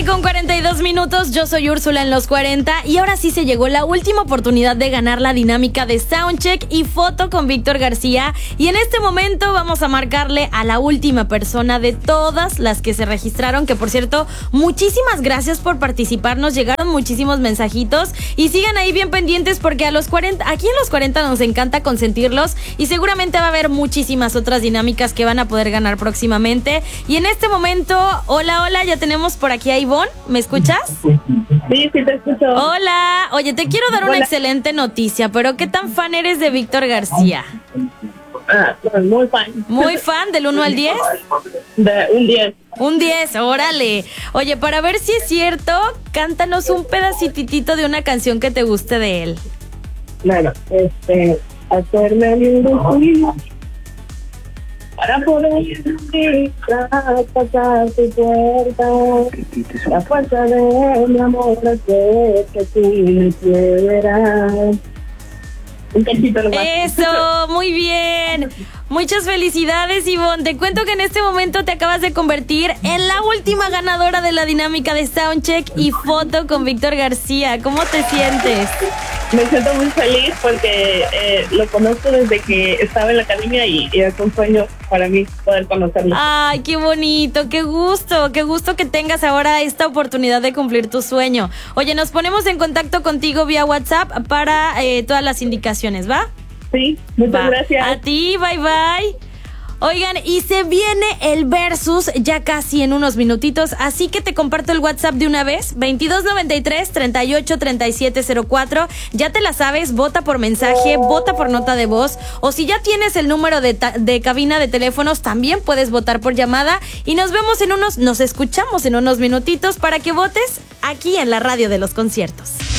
Con 42 minutos, yo soy Úrsula en los 40 y ahora sí se llegó la última oportunidad de ganar la dinámica de Soundcheck y foto con Víctor García, y en este momento vamos a marcarle a la última persona de todas las que se registraron, que por cierto, muchísimas gracias por participar, nos llegaron muchísimos mensajitos y sigan ahí bien pendientes porque a los 40, aquí en los 40 nos encanta consentirlos y seguramente va a haber muchísimas otras dinámicas que van a poder ganar próximamente. Y en este momento, hola, ya tenemos por aquí a Ivonne. ¿Me escuchas? Sí, te escucho. Hola. Oye, te quiero dar una excelente noticia, pero ¿qué tan fan eres de Víctor García? Pues muy fan. ¿Muy fan? ¿Del 1 al 10? De un 10. Un 10, órale. Oye, para ver si es cierto, cántanos un pedacitito de una canción que te guste de él. Bueno, hacerme lindo para poder pasar tu puerta. La fuerza de mi amor es que tú me quieras. Un cachito nomás. Eso, muy bien. Muchas felicidades, Ivonne. Te cuento que en este momento te acabas de convertir en la última ganadora de la dinámica de Soundcheck y foto con Víctor García. ¿Cómo te sientes? Me siento muy feliz porque lo conozco desde que estaba en la academia y es un sueño para mí poder conocerlo. Ay, qué bonito, qué gusto que tengas ahora esta oportunidad de cumplir tu sueño. Oye, nos ponemos en contacto contigo vía WhatsApp para todas las indicaciones, ¿va? Sí, muchas gracias. A ti, bye. Oigan, y se viene el versus ya casi en unos minutitos, así que te comparto el WhatsApp de una vez, 2293-383704. Ya te la sabes, vota por mensaje, vota por nota de voz, o si ya tienes el número de cabina de teléfonos, también puedes votar por llamada, y nos escuchamos en unos minutitos para que votes aquí en la radio de los conciertos.